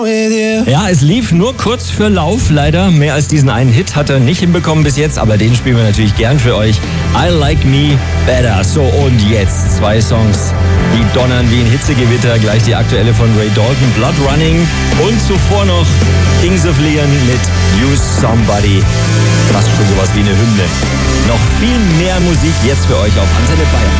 Ja, es lief nur kurz für Lauf, leider. Mehr als diesen einen Hit hat er nicht hinbekommen bis jetzt, aber den spielen wir natürlich gern für euch. I Like Me Better. So, und jetzt 2 Songs, die donnern wie ein Hitzegewitter. Gleich die aktuelle von Ray Dalton, Blood Running. Und zuvor noch Kings of Leon mit Use Somebody. Fast schon sowas wie eine Hymne. Noch viel mehr Musik jetzt für euch auf Antenne Bayern.